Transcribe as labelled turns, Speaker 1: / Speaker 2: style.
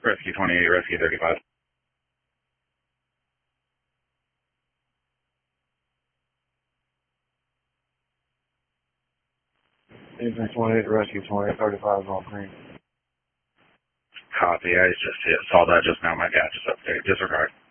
Speaker 1: Rescue 28, Rescue 35.
Speaker 2: Engine 28, Rescue 28, 35 is on green.
Speaker 1: Copy. I just saw that just now. My gas is updated. Disregard.